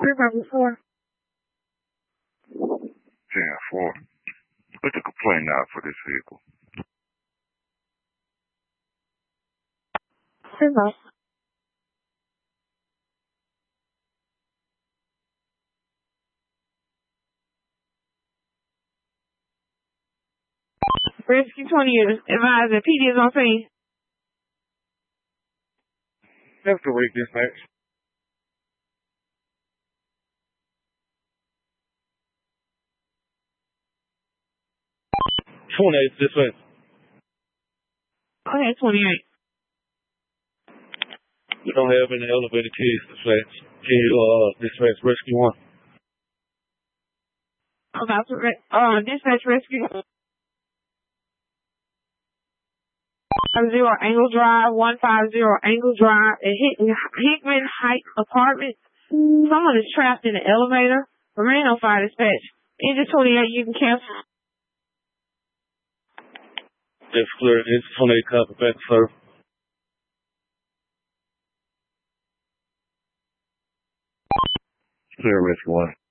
354. 10-4. What's the complaint now for this vehicle? Hello. Rescue 20 advised that PD is on scene. That's the week dispatch. Dispatch. Okay, 28. We don't have any elevator keys, dispatch. Can you dispatch rescue 1? Okay, dispatch rescue. 0 Angle Drive, 150 Angle Drive at Hickman Heights Apartments. Someone is trapped in the elevator. Remain on fire dispatch. Engine 28, you can cancel. That's clear. Engine 28, copy back, sir. Clear, risk 1.